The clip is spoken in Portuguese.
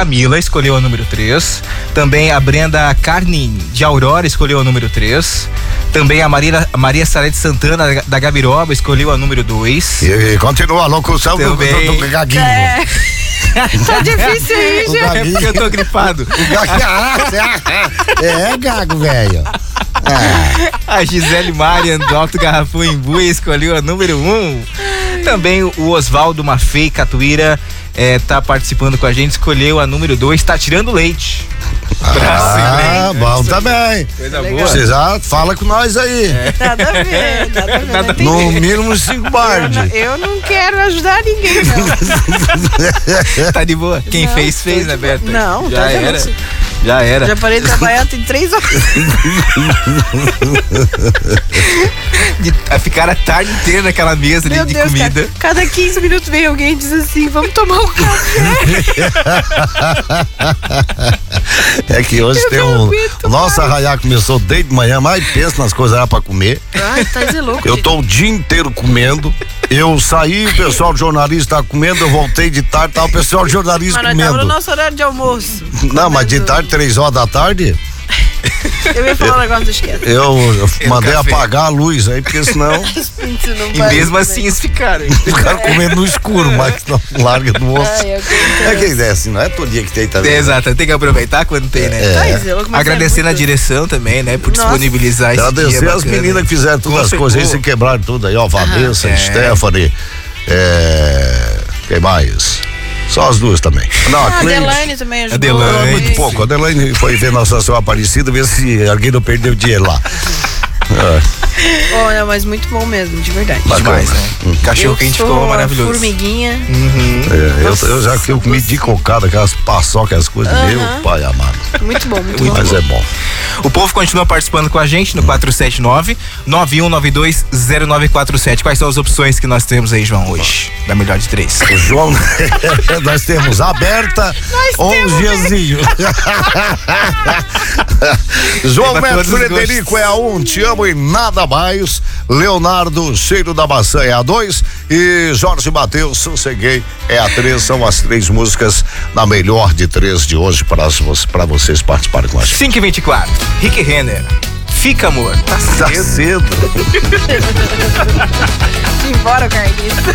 Camila escolheu a número 3. Também a Brenda Carnin de Aurora escolheu a número 3. Também a Maria Sarete Santana da Gabiroba escolheu a número 2. E continua a locução do Gaguinho. Tá difícil aí, gente. É porque eu tô gripado. Gago, velho. A Gisele Marian do Alto Garrafão em Buia escolheu a número 1. Também o Oswaldo Mafei Catuíra tá participando com a gente, escolheu a número 2, tá tirando leite. Bom também. Coisa boa. Você já fala com nós aí. Nada a ver. No mínimo 5 bardes. Eu não quero ajudar ninguém, não. Tá de boa? Quem Não, fez, né, Berta? Não, já tá era. vendo? Já era. Já parei de trabalhar tem 3 horas. Ficar a tarde inteira naquela mesa ali de comida. Cara, cada 15 minutos vem alguém e diz assim, vamos tomar um café. É que hoje tem o nosso arraiá começou desde manhã, mas pensa nas coisas lá pra comer. Ai, tá de louco. Eu tô o dia inteiro comendo. Eu saí, o pessoal jornalista tá comendo, eu voltei de tarde, tá o pessoal jornalista comendo. Mas nós tava no nosso horário de almoço. Não, mas de tarde, 3 horas da tarde. Eu ia falar um negócio do esquece. Eu mandei apagar a luz aí, porque senão. E mesmo assim eles ficaram. Ficaram comendo no escuro, mas não larga do osso. É que é assim, não é todo dia que tem também. Exato, tem que aproveitar quando tem, né? Agradecendo a direção também, né? Por disponibilizar esse dia. Agradecer as meninas que fizeram todas as coisas aí, se quebraram tudo aí, ó. Vanessa, Stephanie. Quem mais? Só as duas também. Não, a Adelaine também ajudou. Adelaine. Muito pouco. A Adelaine foi ver Nossa Senhora Aparecida, ver se alguém não perdeu dinheiro lá. Olha, mas muito bom mesmo, de verdade. Demais, né? Cachorro quente ficou maravilhoso. Formiguinha. Eu já comi de cocada, aquelas paçocas, as coisas. Meu pai amado. Muito bom, muito bom. Mas é bom. O povo continua participando com a gente no 479-9192-0947. Quais são as opções que nós temos aí, João, hoje? Da melhor de 3. João, nós temos aberta ou um Giazinho. João Neto Frederico é a 1, Te Amo e Nada Mais. Leonardo, Cheiro da Maçã é a 2. E Jorge Mateus, Sosseguei é a 3. São as 3 músicas da melhor de 3 de hoje para vocês participarem com a gente. 5h24, Rick Renner. Fica, amor. Tá cedo. Embora, Carlinhos.